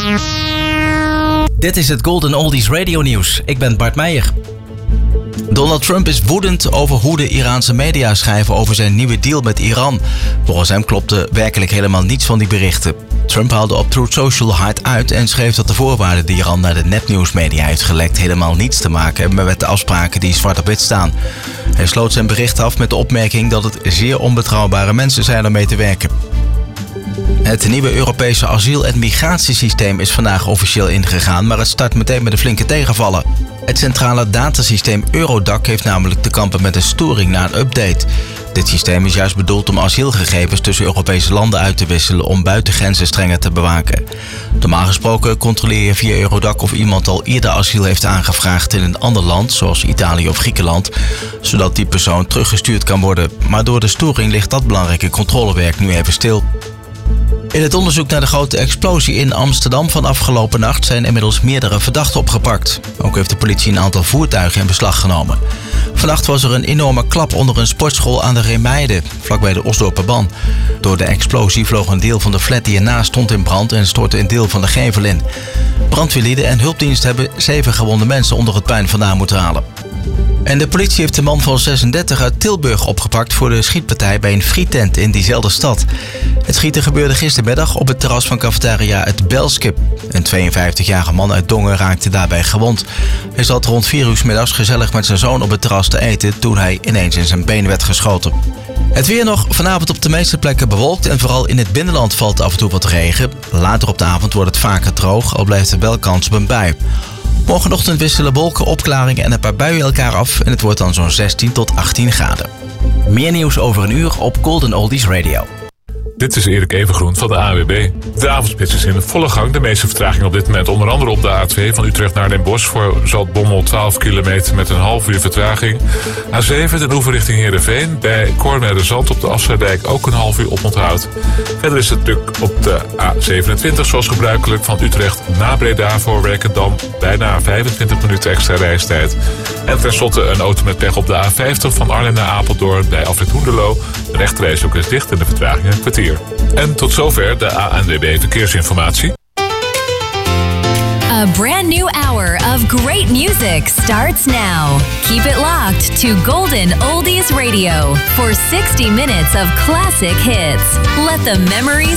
Dit is het Golden Oldies Radio Nieuws. Ik ben Bart Meijer. Donald Trump is woedend over hoe de Iraanse media schrijven over zijn nieuwe deal met Iran. Volgens hem klopte werkelijk helemaal niets van die berichten. Trump haalde op Truth Social hard uit en schreef dat de voorwaarden die Iran naar de nepnieuwsmedia heeft gelekt helemaal niets te maken hebben met de afspraken die zwart op wit staan. Hij sloot zijn bericht af met de opmerking dat het zeer onbetrouwbare mensen zijn om mee te werken. Het nieuwe Europese asiel- en migratiesysteem is vandaag officieel ingegaan, maar het start meteen met een flinke tegenvallen. Het centrale datasysteem Eurodac heeft namelijk te kampen met een storing na een update. Dit systeem is juist bedoeld om asielgegevens tussen Europese landen uit te wisselen om buitengrenzen strenger te bewaken. Normaal gesproken controleer je via Eurodac of iemand al eerder asiel heeft aangevraagd in een ander land, zoals Italië of Griekenland, zodat die persoon teruggestuurd kan worden. Maar door de storing ligt dat belangrijke controlewerk nu even stil. In het onderzoek naar de grote explosie in Amsterdam van afgelopen nacht zijn inmiddels meerdere verdachten opgepakt. Ook heeft de politie een aantal voertuigen in beslag genomen. Vannacht was er een enorme klap onder een sportschool aan de Reemeijde, vlakbij de Osdorperban. Door de explosie vloog een deel van de flat die ernaast stond in brand en stortte een deel van de gevel in. Brandweerlieden en hulpdienst hebben 7 gewonde mensen onder het puin vandaan moeten halen. En de politie heeft een man van 36 uit Tilburg opgepakt voor de schietpartij bij een frietent in diezelfde stad. Het schieten gebeurde gistermiddag op het terras van cafetaria Het Belskip. Een 52-jarige man uit Dongen raakte daarbij gewond. Hij zat rond 4 uur 's middags gezellig met zijn zoon op het terras te eten toen hij ineens in zijn been werd geschoten. Het weer nog, vanavond op de meeste plekken bewolkt en vooral in het binnenland valt af en toe wat regen. Later op de avond wordt het vaker droog, al blijft er wel kans op een bui. Morgenochtend wisselen wolken, opklaringen en een paar buien elkaar af en het wordt dan zo'n 16 tot 18 graden. Meer nieuws over een uur op Golden Oldies Radio. Dit is Erik Evengroen van de ANWB. De avondspits is in volle gang. De meeste vertraging op dit moment onder andere op de A2 van Utrecht naar Den Bosch voor Zaltbommel 12 kilometer met een half uur vertraging. A7 ten oever richting Heerenveen. Bij Cornwerd-Zand op de Afsluitdijk ook een half uur oponthoud. Verder is het druk op de A27 zoals gebruikelijk van Utrecht naar Breda voor Werkendam. Bijna 25 minuten extra reistijd. En tenslotte een auto met pech op de A50 van Arnhem naar Apeldoorn bij Afrit Hoenderloo. De rechterreis ook is dicht en de vertraging een kwartier. En tot zover de ANWB Verkeersinformatie. A brand new hour of great music starts now. Keep it locked to Golden Oldies Radio for 60 minutes of classic hits. Let the memories